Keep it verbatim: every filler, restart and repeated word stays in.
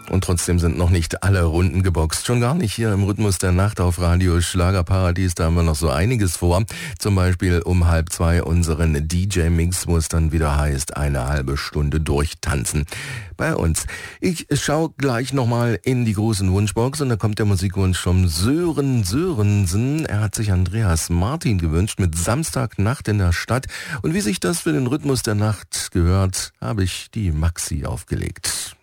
Und trotzdem sind noch nicht alle Runden geboxt. Schon gar nicht hier im Rhythmus der Nacht auf Radio Schlagerparadies. Da haben wir noch so einiges vor. Zum Beispiel um halb zwei unseren D J-Mix, wo es dann wieder heißt, eine halbe Stunde durchtanzen. Bei uns. Ich schaue gleich nochmal in die großen Wunschbox und da kommt der Musikwunsch vom Sören Sörensen. Er hat sich Andreas Martin gewünscht mit Samstagnacht in der Stadt. Und wie sich das für den Rhythmus der Nacht gehört, habe ich die Maxi aufgelegt.